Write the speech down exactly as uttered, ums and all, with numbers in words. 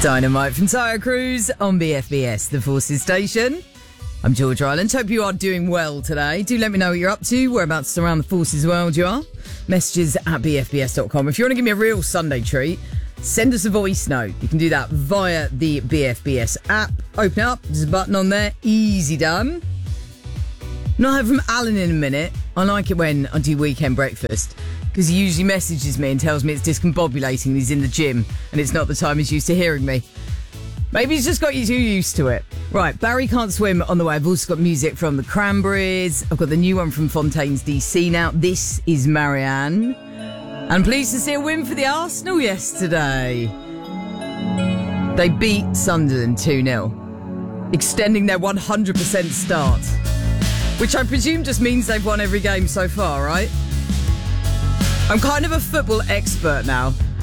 Dynamite from Tyre Cruise on B F B S, the Forces Station. I'm George Ryland. Hope you are doing well today. Do let me know what you're up to, whereabouts around the Forces world you are. Messages at b f b s dot com. If you want to give me a real Sunday treat, send us a voice note. You can do that via the B F B S app. Open up, there's a button on there. Easy done. Not heard from Alan in a minute. I like it when I do weekend breakfast, because he usually messages me and tells me it's discombobulating and he's in the gym and it's not the time he's used to hearing me. Maybe he's just got you too used to it. Right, Barry Can't Swim on the way. I've also got music from the Cranberries. I've got the new one from Fontaines D C now. This is Marianne. And pleased to see a win for the Arsenal yesterday. They beat Sunderland two nil, extending their one hundred percent start, which I presume just means they've won every game so far, right? I'm kind of a football expert now.